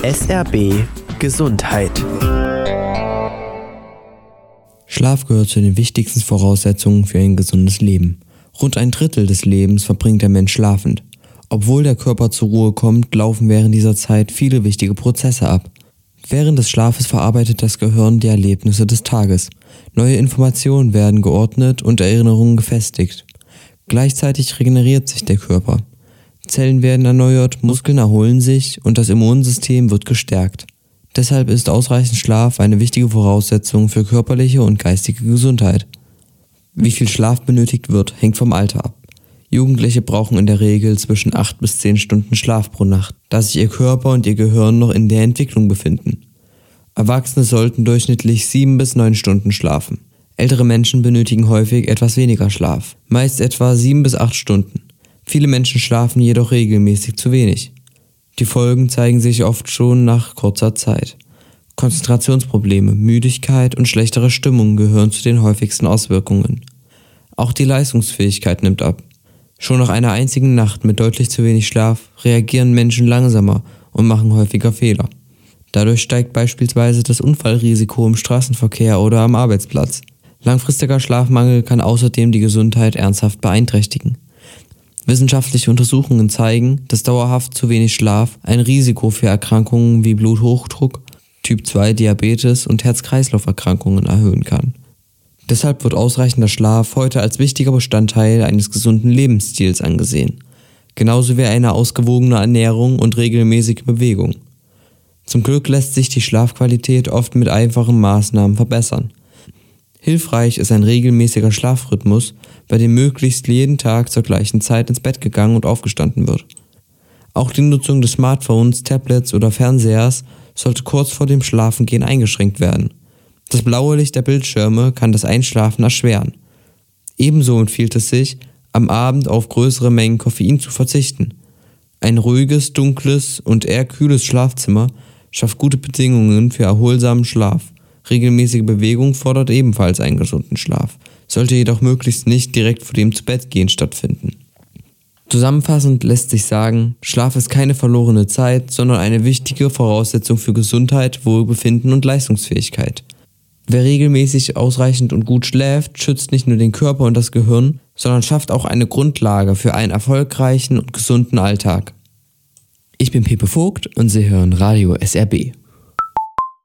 SRB Gesundheit. Schlaf gehört zu den wichtigsten Voraussetzungen für ein gesundes Leben. Rund ein Drittel des Lebens verbringt der Mensch schlafend. Obwohl der Körper zur Ruhe kommt, laufen während dieser Zeit viele wichtige Prozesse ab. Während des Schlafes verarbeitet das Gehirn die Erlebnisse des Tages. Neue Informationen werden geordnet und Erinnerungen gefestigt. Gleichzeitig regeneriert sich der Körper. Zellen werden erneuert, Muskeln erholen sich und das Immunsystem wird gestärkt. Deshalb ist ausreichend Schlaf eine wichtige Voraussetzung für körperliche und geistige Gesundheit. Wie viel Schlaf benötigt wird, hängt vom Alter ab. Jugendliche brauchen in der Regel zwischen 8 bis 10 Stunden Schlaf pro Nacht, da sich ihr Körper und ihr Gehirn noch in der Entwicklung befinden. Erwachsene sollten durchschnittlich 7 bis 9 Stunden schlafen. Ältere Menschen benötigen häufig etwas weniger Schlaf, meist etwa 7 bis 8 Stunden. Viele Menschen schlafen jedoch regelmäßig zu wenig. Die Folgen zeigen sich oft schon nach kurzer Zeit. Konzentrationsprobleme, Müdigkeit und schlechtere Stimmung gehören zu den häufigsten Auswirkungen. Auch die Leistungsfähigkeit nimmt ab. Schon nach einer einzigen Nacht mit deutlich zu wenig Schlaf reagieren Menschen langsamer und machen häufiger Fehler. Dadurch steigt beispielsweise das Unfallrisiko im Straßenverkehr oder am Arbeitsplatz. Langfristiger Schlafmangel kann außerdem die Gesundheit ernsthaft beeinträchtigen. Wissenschaftliche Untersuchungen zeigen, dass dauerhaft zu wenig Schlaf ein Risiko für Erkrankungen wie Bluthochdruck, Typ-2-Diabetes und Herz-Kreislauf-Erkrankungen erhöhen kann. Deshalb wird ausreichender Schlaf heute als wichtiger Bestandteil eines gesunden Lebensstils angesehen, genauso wie eine ausgewogene Ernährung und regelmäßige Bewegung. Zum Glück lässt sich die Schlafqualität oft mit einfachen Maßnahmen verbessern. Hilfreich ist ein regelmäßiger Schlafrhythmus, bei dem möglichst jeden Tag zur gleichen Zeit ins Bett gegangen und aufgestanden wird. Auch die Nutzung des Smartphones, Tablets oder Fernsehers sollte kurz vor dem Schlafengehen eingeschränkt werden. Das blaue Licht der Bildschirme kann das Einschlafen erschweren. Ebenso empfiehlt es sich, am Abend auf größere Mengen Koffein zu verzichten. Ein ruhiges, dunkles und eher kühles Schlafzimmer schafft gute Bedingungen für erholsamen Schlaf. Regelmäßige Bewegung fordert ebenfalls einen gesunden Schlaf, sollte jedoch möglichst nicht direkt vor dem Zubettgehen stattfinden. Zusammenfassend lässt sich sagen, Schlaf ist keine verlorene Zeit, sondern eine wichtige Voraussetzung für Gesundheit, Wohlbefinden und Leistungsfähigkeit. Wer regelmäßig ausreichend und gut schläft, schützt nicht nur den Körper und das Gehirn, sondern schafft auch eine Grundlage für einen erfolgreichen und gesunden Alltag. Ich bin Pepe Vogt und Sie hören Radio SRB.